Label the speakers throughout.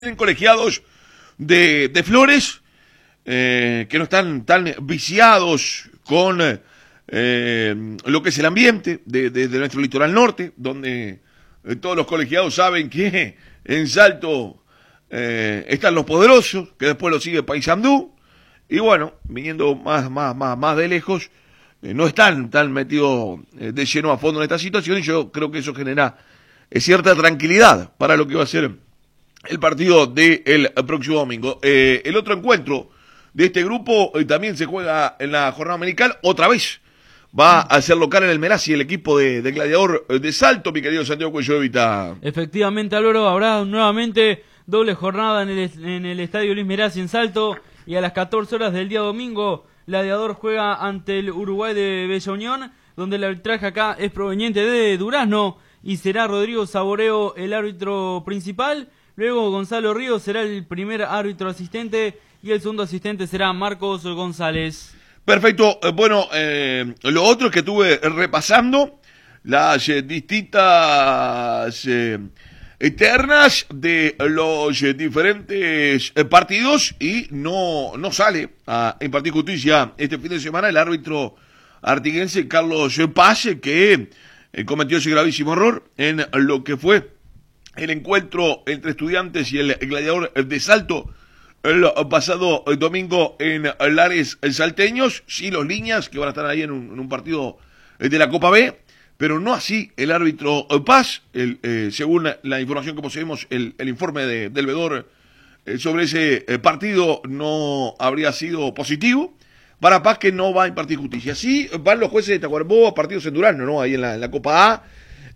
Speaker 1: Tienen colegiados de Flores que no están tan viciados con lo que es el ambiente de nuestro litoral norte, donde todos los colegiados saben que en Salto están los poderosos, que después lo sigue Paysandú, y bueno, viniendo más de lejos, no están tan metidos de lleno a fondo en esta situación, y yo creo que eso genera cierta tranquilidad para lo que va a ser el partido del próximo domingo. El otro encuentro de este grupo también se juega en la jornada dominical. Otra vez va a ser local en el Merazzi el equipo de Gladiador de Salto, mi querido Santiago Cuello de Vita.
Speaker 2: Efectivamente, Álvaro, habrá nuevamente doble jornada en el Estadio Luis Merazzi en Salto. Y a las 14 horas del día domingo, Gladiador juega ante el Uruguay de Bella Unión, donde el arbitraje acá es proveniente de Durazno y será Rodrigo Saboreo el árbitro principal. Luego Gonzalo Ríos será el primer árbitro asistente y el segundo asistente será Marcos González.
Speaker 1: Perfecto. Bueno, lo otro es que estuve repasando las distintas ternas de los diferentes partidos y no sale a impartir justicia este fin de semana el árbitro artiguense Carlos Paz, que cometió ese gravísimo error en lo que fue el encuentro entre Estudiantes y el Gladiador de Salto el pasado domingo en Lares Salteños. Sí, los líneas que van a estar ahí en un partido de la Copa B, pero no así el árbitro Paz. Según la información que poseemos, el informe del vedor sobre ese partido no habría sido positivo para Paz, que no va a impartir justicia. Sí, van los jueces de Tacuarembó a partidos en Durazno, ¿no? Ahí en la Copa A.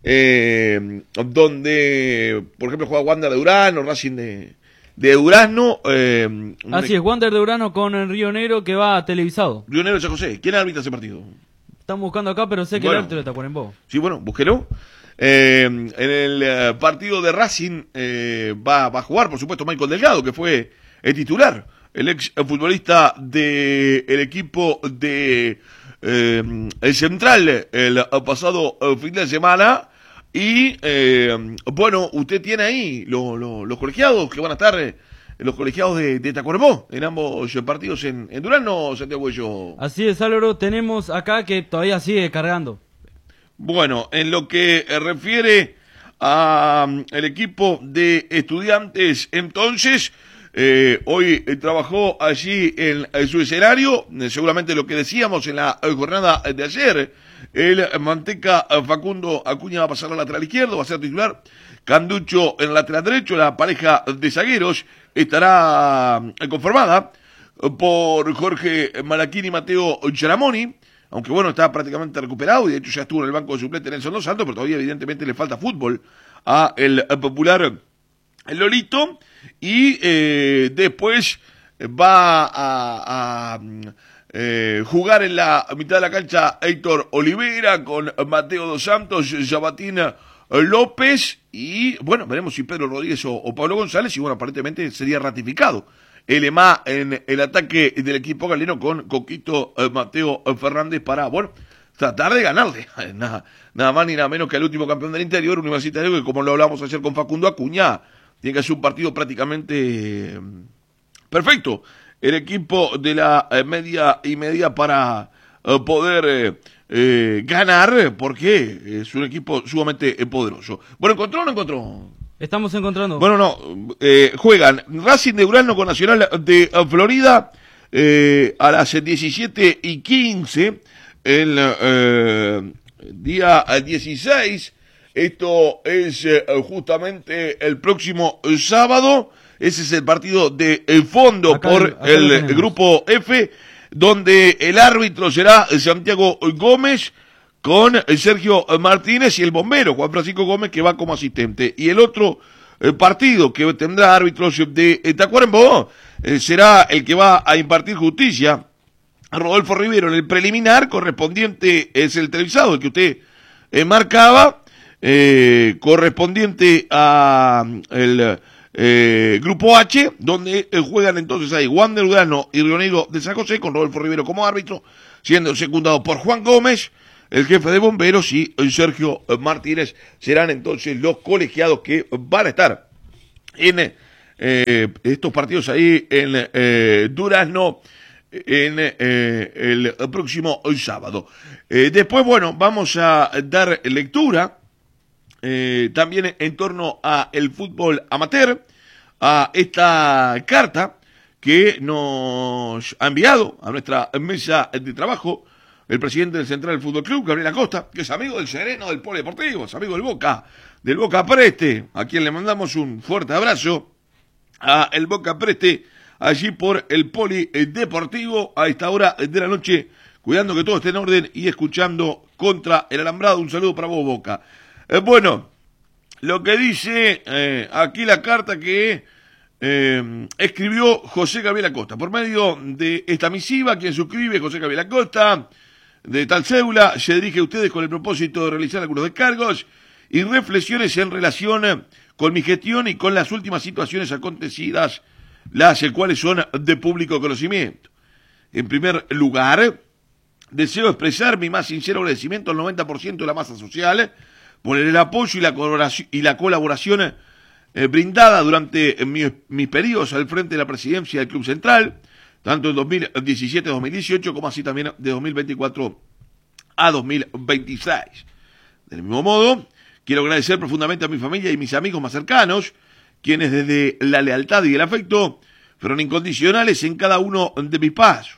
Speaker 1: Donde, por ejemplo, juega Wander de Durazno, Racing de Durazno.
Speaker 2: Así es, Wander de Durazno con Río Negro, que va televisado.
Speaker 1: Río Negro de San José. ¿Quién arbitra ese partido?
Speaker 2: Están buscando acá, pero sé que el árbitro de Tacuarembó.
Speaker 1: Sí, bueno, búsquelo. En el partido de Racing va a jugar, por supuesto, Michael Delgado, que fue el titular, el ex futbolista del equipo de el Central el pasado fin de semana. Y bueno, usted tiene ahí los colegiados que van a estar, los colegiados de Tacuarembó en ambos partidos en Durazno, Santiago Cuello.
Speaker 2: Así es, Álvaro, tenemos acá que todavía sigue cargando.
Speaker 1: Bueno, en lo que refiere a el equipo de Estudiantes, entonces, hoy trabajó allí en su escenario, seguramente lo que decíamos en la jornada de ayer. El manteca Facundo Acuña va a pasar al lateral izquierdo, va a ser titular. Canducho en el lateral derecho. La pareja de zagueros estará conformada por Jorge Malaquín y Mateo Charamoni, aunque bueno, está prácticamente recuperado y de hecho ya estuvo en el banco de suplente Nelson Dos Santos, pero todavía evidentemente le falta fútbol a el popular Lolito. Y después va a jugar en la mitad de la cancha Héctor Olivera con Mateo Dos Santos, Yabatín López y bueno, veremos si Pedro Rodríguez o Pablo González. Y bueno, aparentemente sería ratificado el EMA en el ataque del equipo galeno con Coquito Mateo Fernández para, bueno, tratar de ganarle nada más ni nada menos que al último campeón del interior, Universitario, que como lo hablamos ayer con Facundo Acuña, tiene que ser un partido prácticamente perfecto el equipo de la media para poder ganar, porque es un equipo sumamente poderoso. Bueno, ¿encontró o no encontró?
Speaker 2: Estamos encontrando.
Speaker 1: Bueno, no, juegan Racing de Durazno con Nacional de Florida a las 17:15 el día 16. Esto es justamente el próximo sábado. Ese es el partido de fondo acá, por el grupo F, donde el árbitro será Santiago Gómez con Sergio Martínez y el bombero Juan Francisco Gómez, que va como asistente. Y el otro partido que tendrá árbitros de Tacuarembó será el que va a impartir justicia Rodolfo Rivero en el preliminar correspondiente, es el televisado, el que usted marcaba, correspondiente a el Grupo H, donde juegan entonces ahí Wander Durazno y Río Negro de San José, con Rodolfo Rivero como árbitro, siendo secundado por Juan Gómez, el jefe de bomberos, y Sergio Martínez serán entonces los colegiados que van a estar en estos partidos ahí en Durazno en el próximo sábado. Después, bueno, vamos a dar lectura también en torno a el fútbol amateur, a esta carta que nos ha enviado a nuestra mesa de trabajo el presidente del Central Fútbol Club, Gabriel Acosta, que es amigo del Sereno del Polideportivo, es amigo del Boca Preste, a quien le mandamos un fuerte abrazo, a el Boca Preste, allí por el Polideportivo, a esta hora de la noche, cuidando que todo esté en orden y escuchando Contra el Alambrado. Un saludo para vos, Boca. Bueno, lo que dice aquí la carta que escribió José Gabriel Acosta, por medio de esta misiva, quien suscribe José Gabriel Acosta, de tal cédula, se dirige a ustedes con el propósito de realizar algunos descargos y reflexiones en relación con mi gestión y con las últimas situaciones acontecidas, las cuales son de público conocimiento. En primer lugar, deseo expresar mi más sincero agradecimiento al 90% de la masa social por el apoyo y la colaboración brindada durante mis periodos al frente de la presidencia del Club Central, tanto en 2017-2018 como así también de 2024 a 2026. Del mismo modo, quiero agradecer profundamente a mi familia y mis amigos más cercanos, quienes desde la lealtad y el afecto fueron incondicionales en cada uno de mis pasos.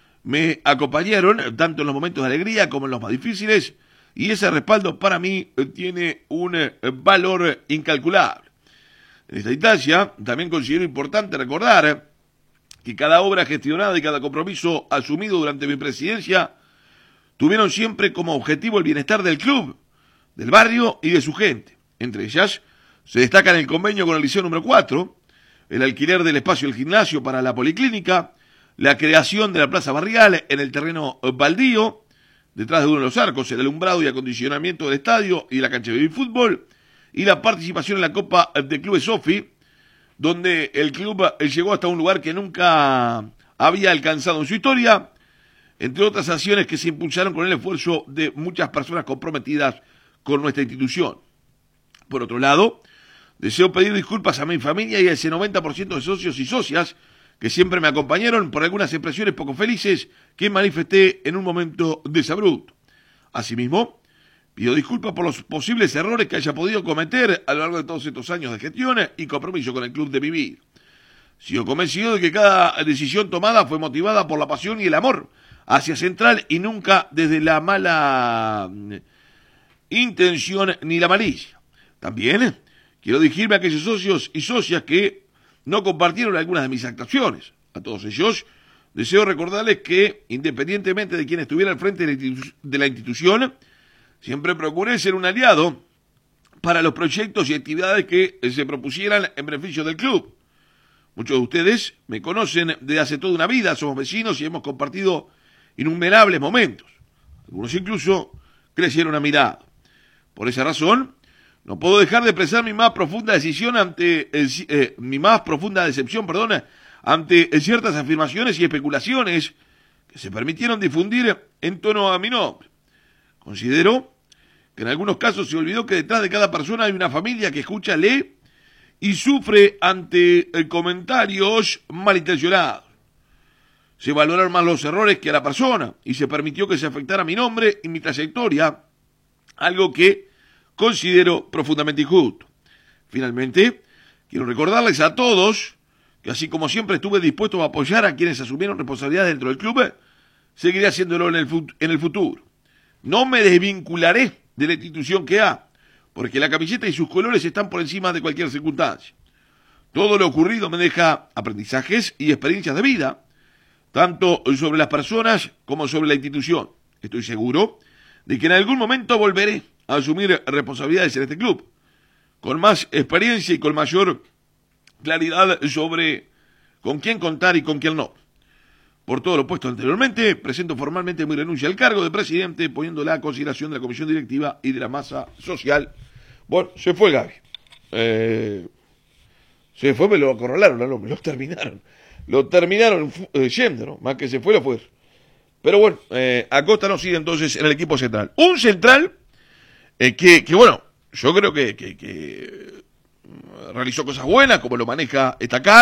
Speaker 1: Me acompañaron tanto en los momentos de alegría como en los más difíciles, y ese respaldo para mí tiene un valor incalculable. En esta instancia, también considero importante recordar que cada obra gestionada y cada compromiso asumido durante mi presidencia tuvieron siempre como objetivo el bienestar del club, del barrio y de su gente. Entre ellas, se destacan el convenio con el Liceo número 4, el alquiler del espacio del gimnasio para la policlínica, la creación de la plaza barrial en el terreno baldío, detrás de uno de los arcos, el alumbrado y acondicionamiento del estadio y de la cancha de fútbol, y la participación en la Copa de Clubes Sofi, donde el club llegó hasta un lugar que nunca había alcanzado en su historia, entre otras acciones que se impulsaron con el esfuerzo de muchas personas comprometidas con nuestra institución. Por otro lado, deseo pedir disculpas a mi familia y a ese 90% de socios y socias que siempre me acompañaron por algunas expresiones poco felices que manifesté en un momento desabrupto. Asimismo, pido disculpas por los posibles errores que haya podido cometer a lo largo de todos estos años de gestión y compromiso con el club de mi vida. Sigo convencido de que cada decisión tomada fue motivada por la pasión y el amor hacia Central y nunca desde la mala intención ni la malicia. También quiero dirigirme a aquellos socios y socias que no compartieron algunas de mis actuaciones. A todos ellos deseo recordarles que, independientemente de quién estuviera al frente de la institución, siempre procuré ser un aliado para los proyectos y actividades que se propusieran en beneficio del club. Muchos de ustedes me conocen desde hace toda una vida, somos vecinos y hemos compartido innumerables momentos. Algunos incluso crecieron a mi lado. Por esa razón, no puedo dejar de expresar mi más profunda decepción ante ciertas afirmaciones y especulaciones que se permitieron difundir en torno a mi nombre. Considero que en algunos casos se olvidó que detrás de cada persona hay una familia que escucha, lee y sufre ante comentarios malintencionados. Se valoraron más los errores que a la persona y se permitió que se afectara mi nombre y mi trayectoria, algo que considero profundamente injusto. Finalmente, quiero recordarles a todos que así como siempre estuve dispuesto a apoyar a quienes asumieron responsabilidades dentro del club, seguiré haciéndolo en el futuro. No me desvincularé de la institución que ha, porque la camiseta y sus colores están por encima de cualquier circunstancia. Todo lo ocurrido me deja aprendizajes y experiencias de vida, tanto sobre las personas como sobre la institución. Estoy seguro de que en algún momento volveré a asumir responsabilidades en este club, con más experiencia y con mayor claridad sobre con quién contar y con quién no. Por todo lo puesto anteriormente, presento formalmente mi renuncia al cargo de presidente, poniéndola a consideración de la comisión directiva y de la masa social. Bueno, se fue Gaby. Se fue, me lo acorralaron, ¿no? Me lo terminaron. Lo terminaron yendo, ¿no? Más que se fue, lo fue. Pero bueno, Acosta no sigue entonces en el equipo central. Un central que bueno, yo creo que realizó cosas buenas, como lo maneja esta